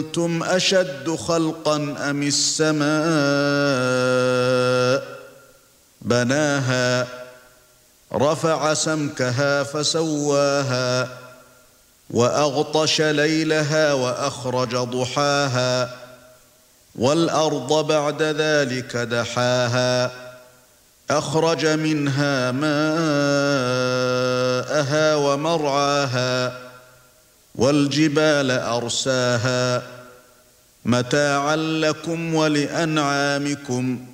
أَأَنْتُمْ أَشَدُّ خَلْقًا أَمِ السَّمَاءُ بَنَاهَا رَفَعَ سَمْكَهَا فَسَوَّاهَا وَأَغْطَشَ لَيْلَهَا وَأَخْرَجَ ضُحَاهَا وَالْأَرْضَ بَعْدَ ذَلِكَ دَحَاهَا أَخْرَجَ مِنْهَا مَاءَهَا وَمَرْعَاهَا وَالْجِبَالَ أَرْسَاهَا مَتَاعًا لَكُمْ وَلِأَنْعَامِكُمْ